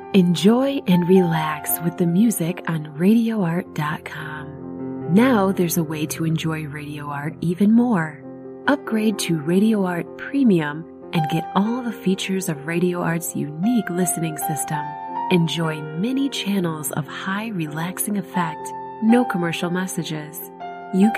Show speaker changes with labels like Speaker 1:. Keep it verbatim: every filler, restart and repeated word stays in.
Speaker 1: Enjoy and relax with the music on radio art dot com. Now there's a way to enjoy Radio Art even more. Upgrade to Radio Art Premium and get all the features of Radio Art's unique listening system. Enjoy many channels of high relaxing effect, no commercial messages. You